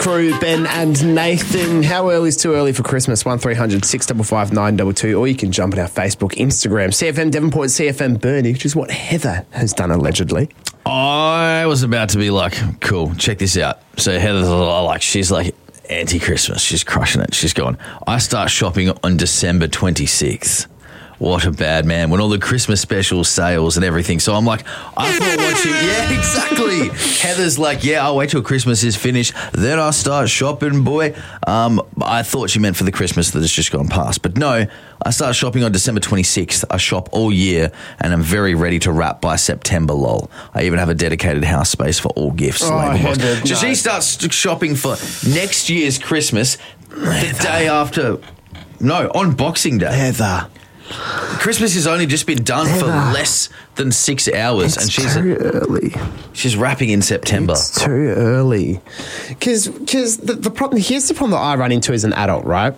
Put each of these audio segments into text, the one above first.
Crew, Ben and Nathan. How early is too early for Christmas? 1300 655 922, or you can jump on our Facebook, Instagram, CFM Devonport, CFM Burnie, which is what Heather has done allegedly. I was about to be like, cool, check this out. So Heather's she's like anti-Christmas. She's crushing it. She's going, I start shopping on December 26th. What a bad man. When all the Christmas special sales and everything. So I'm like, I thought watching. Yeah, exactly. Heather's like, yeah, I'll wait till Christmas is finished. Then I'll start shopping, boy. I thought she meant for the Christmas that has just gone past. But no, I start shopping on December 26th. I shop all year and I'm very ready to wrap by September, lol. I even have a dedicated house space for all gifts. Heather, so she starts shopping for next year's Christmas the day after. No, on Boxing Day. Heather. Christmas has only just been done for less than 6 hours, It's and she's too early. She's wrapping in September. It's too early. Because the problem, here's the problem that I run into as an adult, right?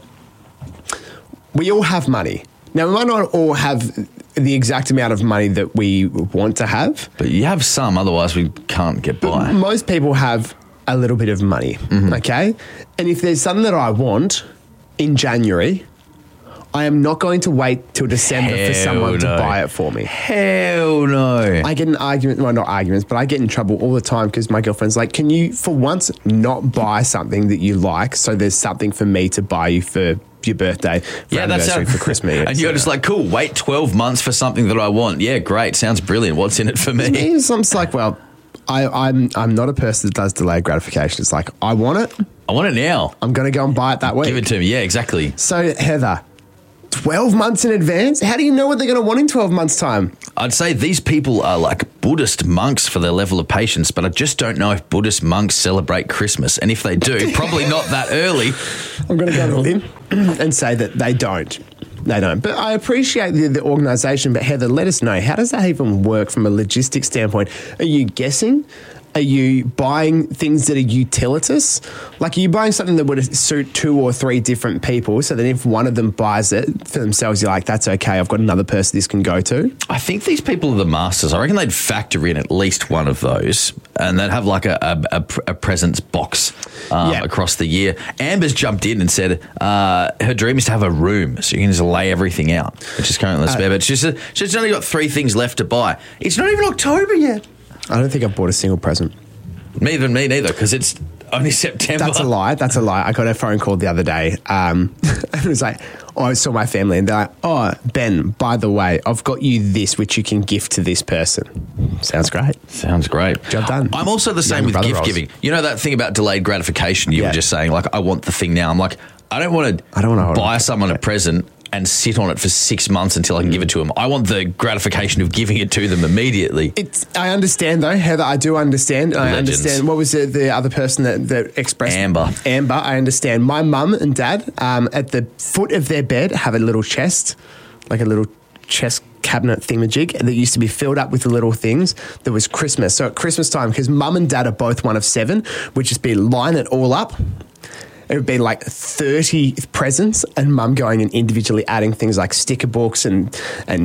We all have money. Now, we might not all have the exact amount of money that we want to have. But you have some, otherwise we can't get by. Most people have a little bit of money, okay? And if there's something that I want in January, I am not going to wait till December for someone to buy it for me. Hell no. I get in arguments, well, not arguments, but I get in trouble all the time because my girlfriend's like, can you, for once, not buy something that you like so there's something for me to buy you for your birthday, for anniversary, for Christmas. And you're just like, cool, wait 12 months for something that I want. Yeah, great. Sounds brilliant. What's in it for me? I'm just like, well, I'm not a person that does delayed gratification. It's like, I want it. I want it now. I'm going to go and buy it that week. Give it to me. Yeah, exactly. So, Heather, 12 months in advance? How do you know what they're going to want in 12 months' time? I'd say these people are like Buddhist monks for their level of patience, but I just don't know if Buddhist monks celebrate Christmas. And if they do, probably not that early. I'm going to go to limb and say that they don't. They don't. But I appreciate the organisation. But Heather, let us know. How does that even work from a logistics standpoint? Are you guessing? Are you buying things that are utilitous? Like, are you buying something that would suit 2 or 3 different people so that if one of them buys it for themselves, you're like, that's okay, I've got another person this can go to? I think these people are the masters. I reckon they'd factor in at least one of those and they'd have like a presents box across the year. Amber's jumped in and said her dream is to have a room so you can just lay everything out, which is currently spare. But she's only got 3 things left to buy. It's not even October yet. I don't think I've bought a single present. Me neither, because it's only September. That's a lie. I got a phone call the other day. And it was like, I saw my family and they're like, oh, Ben, by the way, I've got you this, which you can gift to this person. Sounds great. Job done. I'm also the same with gift giving. You know that thing about delayed gratification you were just saying, like, I want the thing now. I'm like, I don't want to buy someone a present and sit on it for 6 months until I can give it to them. I want the gratification of giving it to them immediately. I understand, though, Heather. I do understand. I understand. What was the other person that expressed? Amber. I understand. My mum and dad, at the foot of their bed, have a little chest, like a little chest cabinet thingamajig that used to be filled up with the little things. There was Christmas. So at Christmas time, because mum and dad are both one of 7, would just be line it all up. It would be like 30 presents and mum going and individually adding things like sticker books and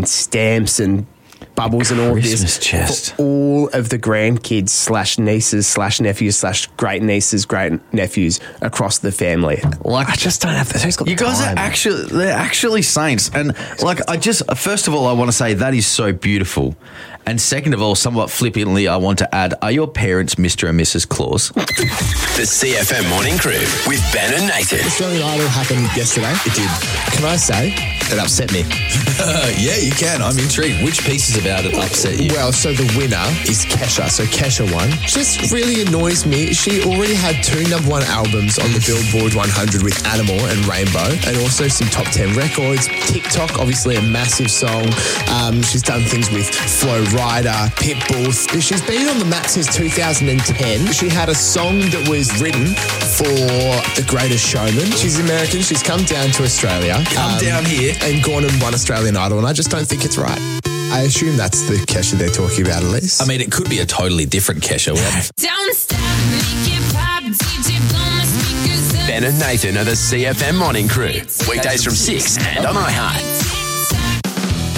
stamps and bubbles and all Christmas this chest. for all of the grandkids / nieces / nephews / great nieces, great nephews across the family. Like, I just don't have the You guys time. they're actually saints. And like, first of all, I want to say that is so beautiful. And second of all, somewhat flippantly, I want to add, are your parents Mr. and Mrs. Claus? The CFM Morning Crew with Ben and Nathan. Australian Idol happened yesterday. It did. Can I say it upset me? Yeah, you can. I'm intrigued. Which pieces about it upset you? Well, so the winner is Kesha. So Kesha won. Just really annoys me. She already had 2 #1 albums on the Billboard 100 with Animal and Rainbow, and also some top 10 records. TikTok, obviously a massive song. She's done things with Flo Rida, Pitbull. She's been on the map since 2010. She had a song that was written for The Greatest Showman. She's American. She's come down to Australia. Down here. And gone and won Australian Idol, and I just don't think it's right. I assume that's the Kesha they're talking about, at least. I mean, it could be a totally different Kesha one. Don't stop, make it pop, DJ blow my speakers up. Ben and Nathan are the CFM Morning Crew. Weekdays from 6 and on iHeart.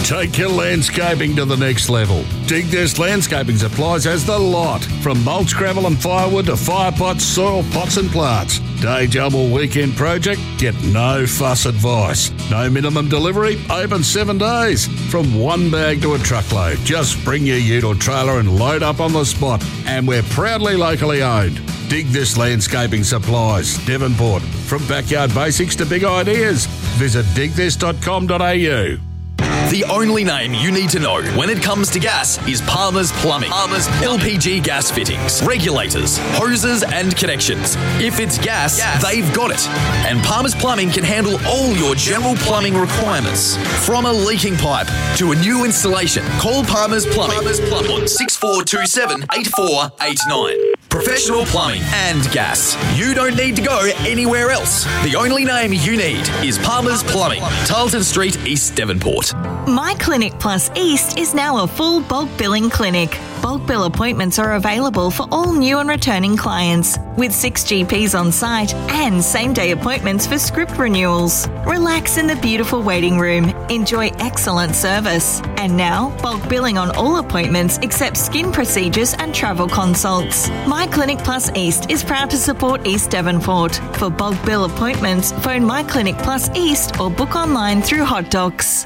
Take your landscaping to the next level. Dig This Landscaping Supplies has the lot. From mulch, gravel and firewood to fire pots, soil pots and plants. Day job or weekend project? Get no fuss advice. No minimum delivery? Open 7 days. From one bag to a truckload. Just bring your ute or trailer and load up on the spot. And we're proudly locally owned. Dig This Landscaping Supplies, Devonport. From backyard basics to big ideas. Visit digthis.com.au. The only name you need to know when it comes to gas is Palmer's Plumbing. Palmer's LPG gas fittings, regulators, hoses and connections. If it's gas, they've got it. And Palmer's Plumbing can handle all your general plumbing requirements. From a leaking pipe to a new installation, call Palmer's Plumbing on 6427 8489. Professional plumbing and gas. You don't need to go anywhere else. The only name you need is Palmer's Plumbing, Tarleton Street, East Devonport. My Clinic Plus East is now a full bulk billing clinic. Bulk bill appointments are available for all new and returning clients, with 6 GPs on site and same-day appointments for script renewals. Relax in the beautiful waiting room. Enjoy excellent service. And now, bulk billing on all appointments except skin procedures and travel consults. My Clinic Plus East is proud to support East Devonport. For bulk bill appointments, phone My Clinic Plus East or book online through Hot Docs.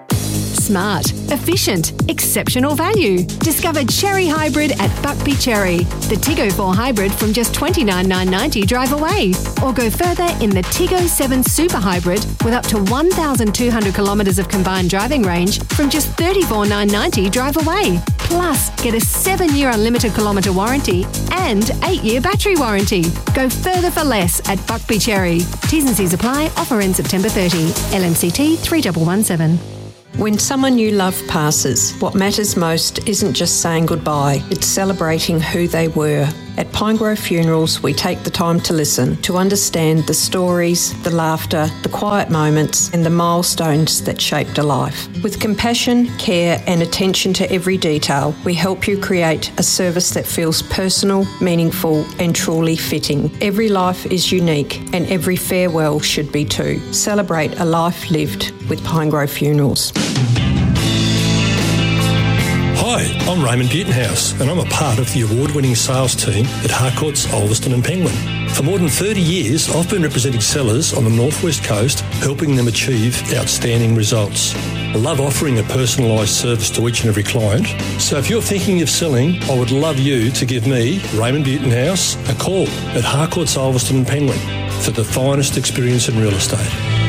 Smart, efficient, exceptional value. Discover Cherry Hybrid at Buckby Cherry. The Tiggo 4 Hybrid from just $29,990 drive away. Or go further in the Tiggo 7 Super Hybrid with up to 1,200 kilometres of combined driving range from just $34,990 drive away. Plus, get a 7-year unlimited kilometre warranty and 8-year battery warranty. Go further for less at Buckby Cherry. T's and C's apply. Offer ends September 30. LMCT 3117. When someone you love passes, what matters most isn't just saying goodbye, it's celebrating who they were. At Pinegrove Funerals, we take the time to listen, to understand the stories, the laughter, the quiet moments, and the milestones that shaped a life. With compassion, care, and attention to every detail, we help you create a service that feels personal, meaningful, and truly fitting. Every life is unique, and every farewell should be too. Celebrate a life lived with Pinegrove Funerals. Hi, I'm Raymond Butenhouse, and I'm a part of the award-winning sales team at Harcourts, Ulverston and Penguin. For more than 30 years, I've been representing sellers on the Northwest Coast, helping them achieve outstanding results. I love offering a personalised service to each and every client. So if you're thinking of selling, I would love you to give me, Raymond Butenhouse, a call at Harcourts, Ulverston and Penguin for the finest experience in real estate.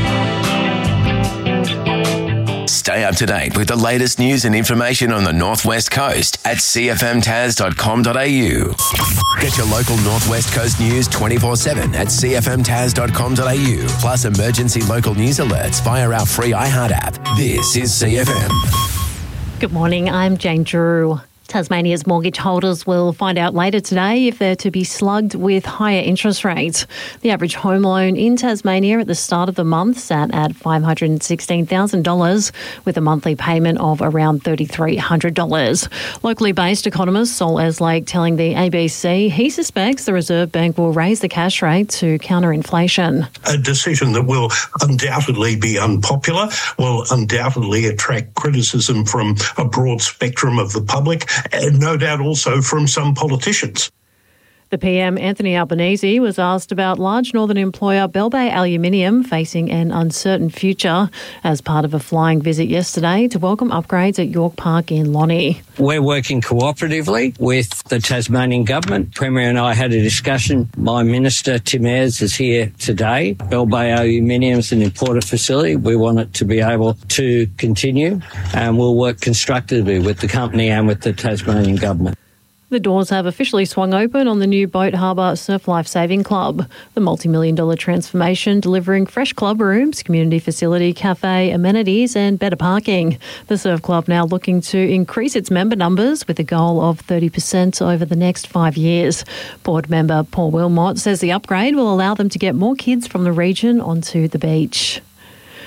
Stay up to date with the latest news and information on the Northwest Coast at cfmtas.com.au. Get your local Northwest Coast news 24/7 at cfmtas.com.au. Plus emergency local news alerts via our free iHeart app. This is CFM. Good morning, I'm Jane Drew. Tasmania's mortgage holders will find out later today if they're to be slugged with higher interest rates. The average home loan in Tasmania at the start of the month sat at $516,000 with a monthly payment of around $3,300. Locally based economist Saul Eslake telling the ABC he suspects the Reserve Bank will raise the cash rate to counter inflation. A decision that will undoubtedly be unpopular, will undoubtedly attract criticism from a broad spectrum of the public, and no doubt also from some politicians. The PM, Anthony Albanese, was asked about large northern employer Bell Bay Aluminium facing an uncertain future as part of a flying visit yesterday to welcome upgrades at York Park in Lonnie. We're working cooperatively with the Tasmanian Government. Premier and I had a discussion. My Minister, Tim Ayres, is here today. Bell Bay Aluminium is an imported facility. We want it to be able to continue, and we'll work constructively with the company and with the Tasmanian Government. The doors have officially swung open on the new Boat Harbour Surf Life Saving Club. The multi-million-dollar transformation delivering fresh club rooms, community facility, cafe, amenities and better parking. The Surf Club now looking to increase its member numbers with a goal of 30% over the next 5 years. Board member Paul Wilmot says the upgrade will allow them to get more kids from the region onto the beach.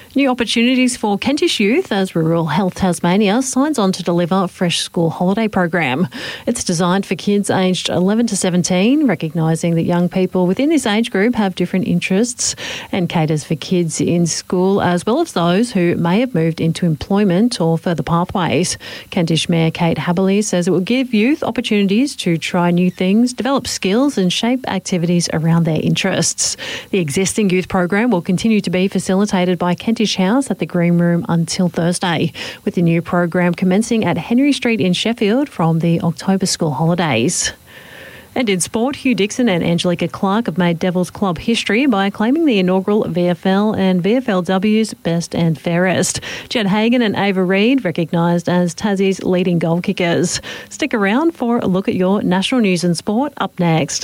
New opportunities for Kentish youth as Rural Health Tasmania signs on to deliver a fresh school holiday program. It's designed for kids aged 11 to 17, recognising that young people within this age group have different interests, and caters for kids in school as well as those who may have moved into employment or further pathways. Kentish Mayor Kate Haberle says it will give youth opportunities to try new things, develop skills and shape activities around their interests. The existing youth program will continue to be facilitated by Kentish House at the Green Room until Thursday, with the new program commencing at Henry Street in Sheffield from the October school holidays. And in sport, Hugh Dixon and Angelica Clark have made Devils club history by claiming the inaugural VFL and VFLW's best and fairest. Jed Hagan and Ava Reid recognised as Tassie's leading goal kickers. Stick around for a look at your national news and sport up next.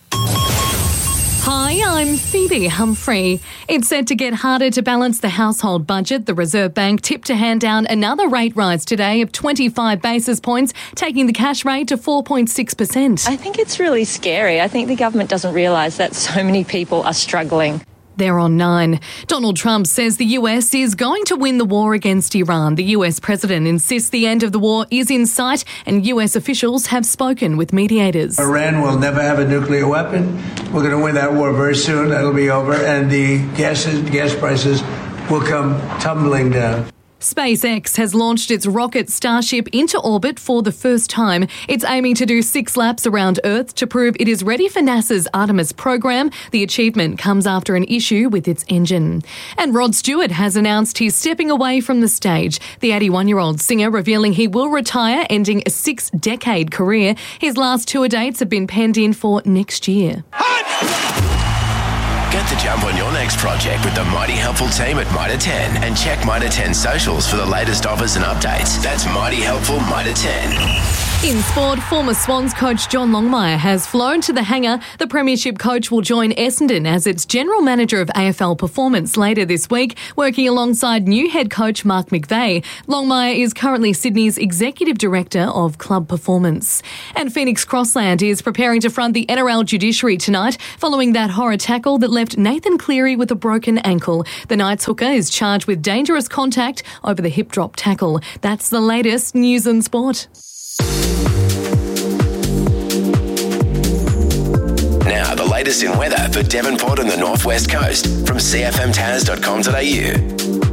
Hi, I'm Phoebe Humphrey. It's set to get harder to balance the household budget. The Reserve Bank tipped to hand down another rate rise today of 25 basis points, taking the cash rate to 4.6%. I think it's really scary. I think the government doesn't realise that so many people are struggling. They're on 9. Donald Trump says the US is going to win the war against Iran. The US president insists the end of the war is in sight, and US officials have spoken with mediators. Iran will never have a nuclear weapon. We're going to win that war very soon. It'll be over, and the gas prices will come tumbling down. SpaceX has launched its rocket Starship into orbit for the first time. It's aiming to do 6 laps around Earth to prove it is ready for NASA's Artemis program. The achievement comes after an issue with its engine. And Rod Stewart has announced he's stepping away from the stage. The 81-year-old singer revealing he will retire, ending a 6-decade career. His last tour dates have been penned in for next year. Get the jump on your next project with the Mighty Helpful team at Mitre 10 and check Mitre 10 socials for the latest offers and updates. That's Mighty Helpful Mitre 10. In sport, former Swans coach John Longmire has flown to the hangar. The Premiership coach will join Essendon as its General Manager of AFL Performance later this week, working alongside new head coach Mark McVeigh. Longmire is currently Sydney's Executive Director of Club Performance. And Phoenix Crossland is preparing to front the NRL judiciary tonight following that horror tackle that left Nathan Cleary with a broken ankle. The Knights hooker is charged with dangerous contact over the hip drop tackle. That's the latest news and sport. Now, the latest in weather for Devonport and the Northwest Coast from cfmtaz.com.au.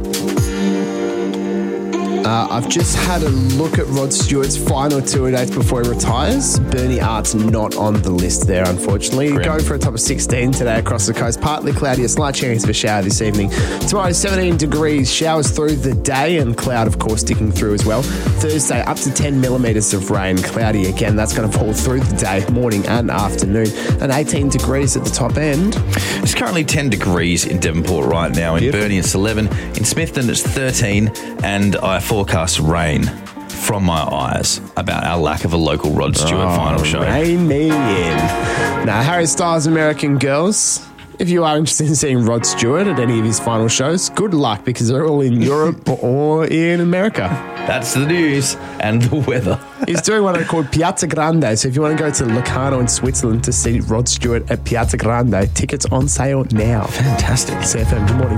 I've just had a look at Rod Stewart's final tour dates before he retires. Bernie Art's not on the list there, unfortunately. Grim. Going for a top of 16 today across the coast. Partly cloudy, a slight chance of a shower this evening. Tomorrow, 17 degrees, showers through the day, and cloud, of course, sticking through as well. Thursday, up to 10 millimetres of rain. Cloudy again, that's going to fall through the day, morning and afternoon. And 18 degrees at the top end. It's currently 10 degrees in Devonport right now. In Burnie, it's 11. In Smithton, it's 13. And I forecast rain from my eyes about our lack of a local Rod Stewart final show. Rain me in. Now, Harry Styles' American Girls. If you are interested in seeing Rod Stewart at any of his final shows, good luck, because they're all in Europe or in America. That's the news and the weather. He's doing what I call Piazza Grande. So if you want to go to Locarno in Switzerland to see Rod Stewart at Piazza Grande, tickets on sale now. Fantastic. CFM, good morning.